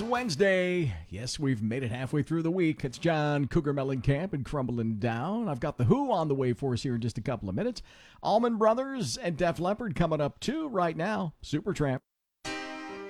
It's Wednesday. Yes, we've made it halfway through the week. It's John Cougar Mellencamp and Crumbling Down. I've got The Who on the way for us here in just a couple of minutes. Allman Brothers and Def Leppard coming up too right now. Supertramp.